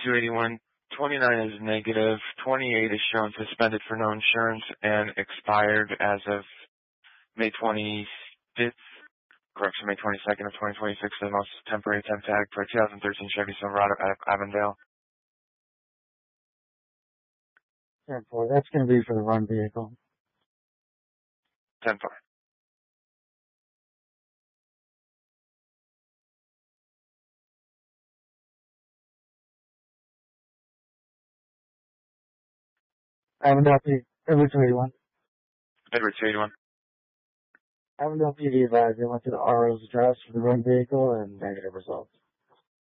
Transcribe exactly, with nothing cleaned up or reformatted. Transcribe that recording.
two eighty-one. twenty-nine is negative. twenty-eight is shown suspended for no insurance and expired as of May twenty-fifth. Correction, May twenty-second of twenty twenty-six, the most temporary temp tag for a two thousand thirteen Chevy Silverado at Avondale. ten four. That's going to be for the run vehicle. ten four. Avondale P D, Edward two eighty-one. Edward two eighty-one. Avondale P D advised they went to the R O's address for the run vehicle and negative results.